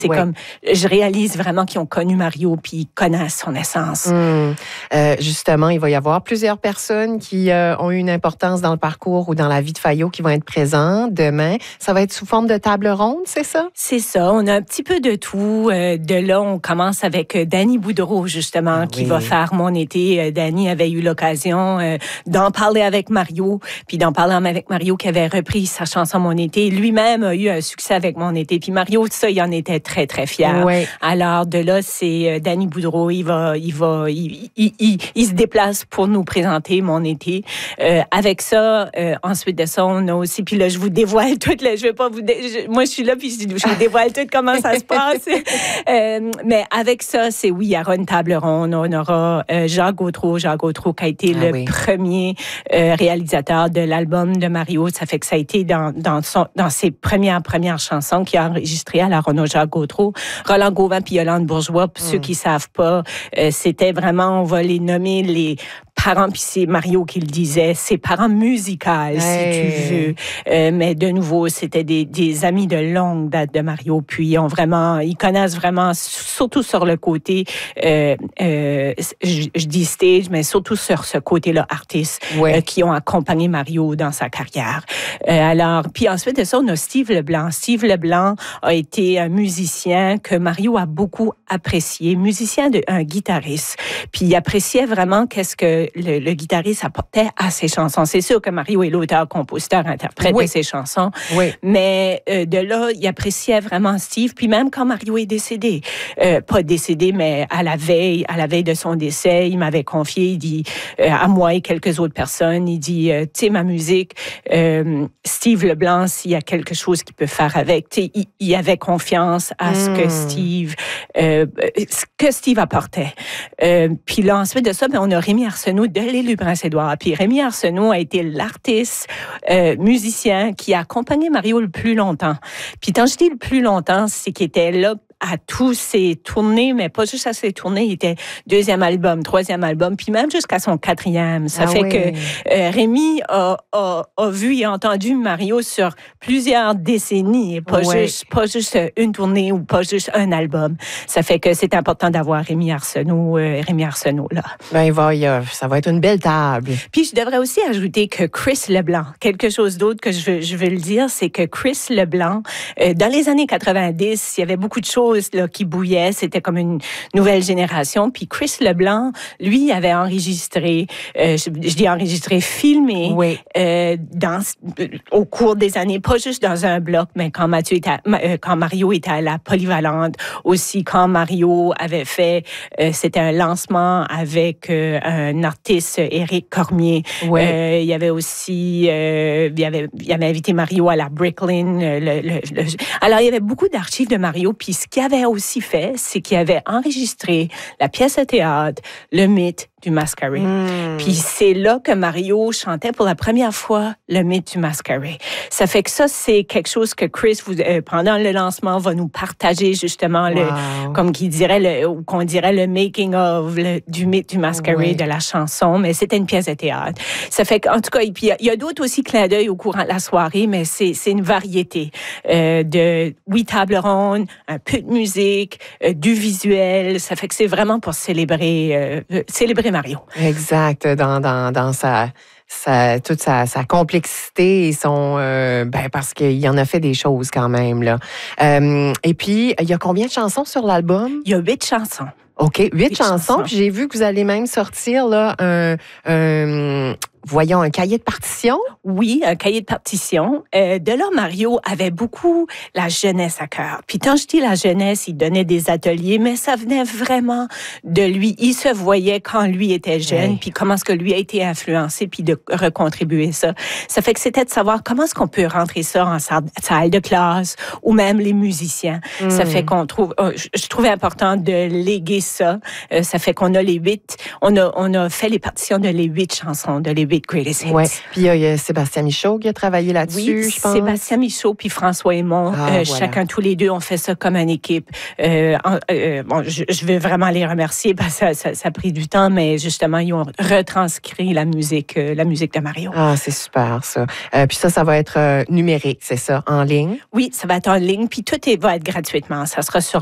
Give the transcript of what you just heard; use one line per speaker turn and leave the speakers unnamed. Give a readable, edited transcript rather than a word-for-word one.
C'est comme, je réalise vraiment qu'ils ont connu Mario puis ils connaissent son essence.
Justement, il va y avoir plusieurs personnes qui ont eu une importance dans le parcours ou dans la vie de Fayo qui vont être présentes demain. Ça va être sous forme de table ronde, c'est ça?
C'est ça. On a un petit peu de tout. De là, on commence avec Danny Boudreau, justement, qui va faire Mon été. Danny avait eu l'occasion d'en parler avec Mario, puis d'en parler avec Mario qui avait repris sa chanson Mon été. Lui-même a eu un succès avec Mon été. Puis Mario, ça, il en était très, très fier.
Oui.
Alors, de là, c'est Danny Boudreau. Il se déplace pour nous présenter Mon été. Avec ça, ensuite de ça, on a aussi, puis là, je vous dévoile tout, là, je vais pas vous, moi, je suis là, puis je vous dévoile tout comment ça se passe. Mais avec ça, il y aura une table ronde. On aura Jacques Gautreau qui a été le premier réalisateur de l'album de Mario. Ça fait que ça a été dans ses premières chansons qu'il a enregistrées à la Renaud Jacques Gautreau. Roland Gauvin puis Yolande Bourgeois, pour ceux qui savent pas, c'était vraiment, on va les nommer les parents, puis c'est Mario qui le disait, ses parents musicaux, si tu veux. Mais de nouveau, c'était des amis de longue date de Mario, puis ils connaissent vraiment, surtout sur le côté, je dis stage, mais surtout sur ce côté-là, artiste, qui ont accompagné Mario dans sa carrière. Alors, puis ensuite de ça, on a Steve Leblanc. Steve Leblanc a été un musicien que Mario a beaucoup apprécié, un guitariste. Puis il appréciait vraiment qu'est-ce que le guitariste apportait à ses chansons. C'est sûr que Mario est l'auteur, compositeur, interprète de ses chansons, mais de là, il appréciait vraiment Steve. Puis même quand Mario est décédé, pas décédé, mais à la veille de son décès, il m'avait confié, il dit à moi et quelques autres personnes, il dit, tu sais, ma musique, Steve Leblanc, s'il y a quelque chose qu'il peut faire avec, tu sais, il avait confiance à ce que Steve apportait. Puis là, ensuite de ça, on a Rémi Arsenault de l'île Prince-Édouard. Puis Rémi Arsenault a été l'artiste musicien qui a accompagné Mario le plus longtemps. Puis quand je dis le plus longtemps, c'est qu'il était là à tous ses tournées, mais pas juste à ses tournées. Il était 2e album, 3e album, puis même jusqu'à son 4e. Ça fait que Rémi a vu et entendu Mario sur plusieurs décennies, et pas juste une tournée ou pas juste un album. Ça fait que c'est important d'avoir Rémi Arsenault là.
Ça va être une belle table.
Puis je devrais aussi ajouter que Chris Leblanc, quelque chose d'autre que je veux le dire, c'est que Chris Leblanc, dans les années 90, il y avait beaucoup de choses là, qui bouillaient. C'était comme une nouvelle génération. Puis Chris Leblanc, lui, avait enregistré, je dis enregistré, filmé au cours des années, pas juste dans un bloc, mais quand Mario était à la Polyvalente, aussi quand Mario avait fait, c'était un lancement avec un artiste, Éric Cormier. Il y avait aussi, il avait invité Mario à la Bricklin. Alors, il y avait beaucoup d'archives de Mario. Puis ce qu'il avait aussi fait, c'est qu'il avait enregistré la pièce de théâtre, Le mythe du Masquerade. Puis c'est là que Mario chantait pour la première fois le mythe du Masquerade. Ça fait que ça, c'est quelque chose que Chris, pendant le lancement, va nous partager justement, qu'on dirait le making of du mythe du Masquerade, de la chanson, mais c'était une pièce de théâtre. Ça fait qu'en tout cas, il y a d'autres aussi clins d'œil au courant de la soirée, mais c'est une variété table ronde, un peu de musique, du visuel. Ça fait que c'est vraiment pour célébrer Mario.
Exact, dans toute sa complexité et parce qu'il en a fait des choses quand même là. Et puis il y a combien de chansons sur l'album?
Il y a 8 chansons.
OK, 8 chansons. Puis j'ai vu que vous allez même sortir là un cahier de partition?
Oui, un cahier de partition. De là, Mario avait beaucoup la jeunesse à cœur. Puis quand je dis la jeunesse, il donnait des ateliers, mais ça venait vraiment de lui. Il se voyait quand lui était jeune, puis comment est-ce que lui a été influencé, puis de recontribuer ça. Ça fait que c'était de savoir comment est-ce qu'on peut rentrer ça en salle de classe, ou même les musiciens. Ça fait je trouvais important de léguer ça. Ça fait qu'on a les 8, on a fait les partitions de les 8 chansons, de les 8 R&B Greatest Hits.
Ouais. Puis il y a Sébastien Michaud qui a travaillé là-dessus,
Oui,
je pense.
Sébastien Michaud puis François Aymon,
Voilà.
chacun, tous les deux, ont fait ça comme une équipe. Je veux vraiment les remercier parce que ça a pris du temps, mais justement, ils ont retranscrit la musique de Mario.
Ah, c'est super, ça. Puis ça va être numérique, c'est ça, en ligne?
Oui, ça va être en ligne, puis tout va être gratuitement. Ça sera sur